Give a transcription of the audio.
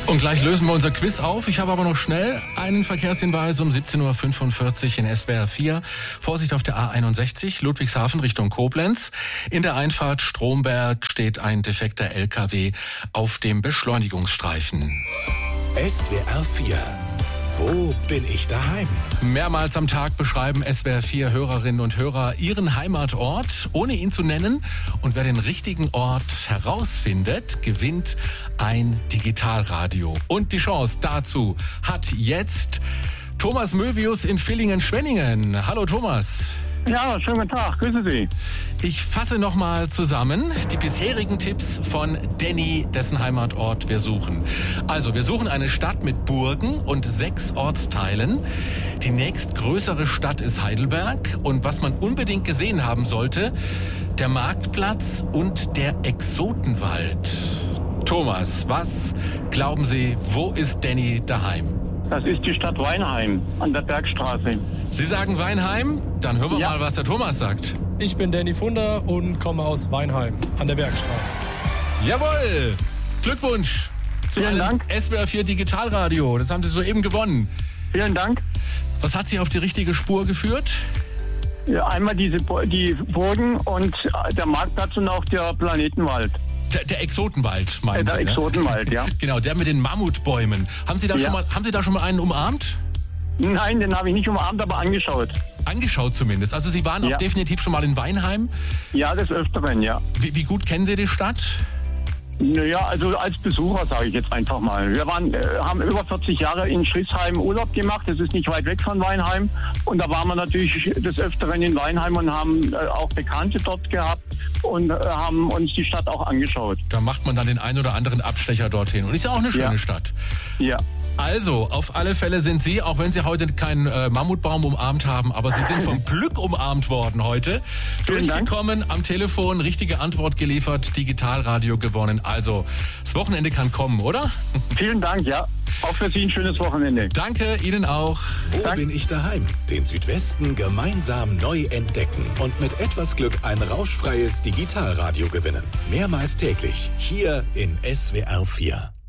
Und gleich lösen wir unser Quiz auf. Ich habe aber noch schnell einen Verkehrshinweis um 17.45 Uhr in SWR 4. Vorsicht auf der A61, Ludwigshafen Richtung Koblenz. In der Einfahrt Stromberg steht ein defekter LKW auf dem Beschleunigungsstreifen. SWR 4. Wo bin ich daheim? Mehrmals am Tag beschreiben SWR 4 Hörerinnen und Hörer ihren Heimatort, ohne ihn zu nennen. Und wer den richtigen Ort herausfindet, gewinnt ein Digitalradio. Und die Chance dazu hat jetzt Thomas Mövius in Villingen-Schwenningen. Hallo Thomas. Ja, schönen guten Tag, grüße Sie. Ich fasse nochmal zusammen die bisherigen Tipps von Danny, dessen Heimatort wir suchen. Also, wir suchen eine Stadt mit Burgen und 6 Ortsteilen. Die nächstgrößere Stadt ist Heidelberg. Und was man unbedingt gesehen haben sollte, der Marktplatz und der Exotenwald. Thomas, was glauben Sie, wo ist Danny daheim? Das ist die Stadt Weinheim an der Bergstraße. Sie sagen Weinheim? Dann hören wir mal, was der Thomas sagt. Ich bin Danny Funder und komme aus Weinheim an der Bergstraße. Jawohl! Glückwunsch zu Vielen einem Dank. SWR 4 Digitalradio. Das haben Sie soeben gewonnen. Vielen Dank. Was hat Sie auf die richtige Spur geführt? Ja, einmal die Burgen und der Marktplatz und auch der Planetenwald. Der Exotenwald, meinen Der Sie, ne? Exotenwald, ja. Genau, der mit den Mammutbäumen. Haben Sie da schon mal einen umarmt? Nein, den habe ich nicht umarmt, aber angeschaut. Angeschaut zumindest. Also Sie waren auch definitiv schon mal in Weinheim. Ja, des Öfteren, ja. Wie gut kennen Sie die Stadt? Naja, also als Besucher sage ich jetzt einfach mal. Wir haben über 40 Jahre in Schrissheim Urlaub gemacht. Das ist nicht weit weg von Weinheim. Und da waren wir natürlich des Öfteren in Weinheim und haben auch Bekannte dort gehabt und haben uns die Stadt auch angeschaut. Da macht man dann den einen oder anderen Abstecher dorthin. Und ist ja auch eine schöne Stadt. Ja. Also, auf alle Fälle sind Sie, auch wenn Sie heute keinen Mammutbaum umarmt haben, aber Sie sind vom Glück umarmt worden heute. Vielen Durchgekommen, Dank. Am Telefon, richtige Antwort geliefert, Digitalradio gewonnen. Also, das Wochenende kann kommen, oder? Vielen Dank, ja. Auch für Sie ein schönes Wochenende. Danke, Ihnen auch. Wo bin ich daheim? Den Südwesten gemeinsam neu entdecken und mit etwas Glück ein rauschfreies Digitalradio gewinnen. Mehrmals täglich hier in SWR 4.